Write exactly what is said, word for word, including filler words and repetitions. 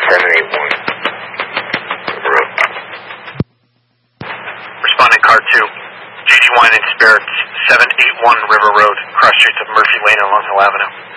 seven eight one River Road. Responding car two. G G Wine and Spirits, seven eight one River Road, cross streets of Murphy Lane and Long Hill Avenue.